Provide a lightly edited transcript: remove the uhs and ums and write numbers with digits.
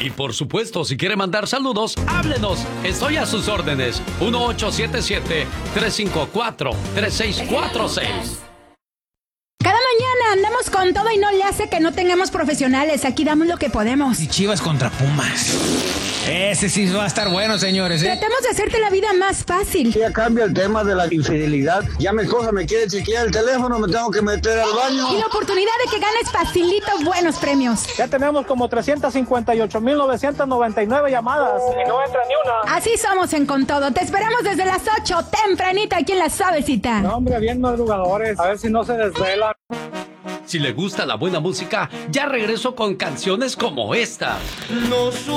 Y por supuesto, si quiere mandar saludos, háblenos. Estoy a sus órdenes. 1877-354-3646. Cada mañana andamos con todo y no le hace que no tengamos profesionales. Aquí damos lo que podemos. Y Chivas contra Pumas. Ese sí va a estar bueno, señores, ¿eh? Tratemos de hacerte la vida más fácil. Ya cambia el tema de la infidelidad. Ya mi esposa me quiere chequear el teléfono, me tengo que meter al baño. Y la oportunidad de que ganes facilito buenos premios. Ya tenemos como 358,999 llamadas y no entra ni una. Así somos en Con Todo. Te esperamos desde las 8, tempranita, aquí en La Suavecita. No, hombre, bien madrugadores. A ver si no se desvelan. Si le gusta la buena música, ya regreso con canciones como esta.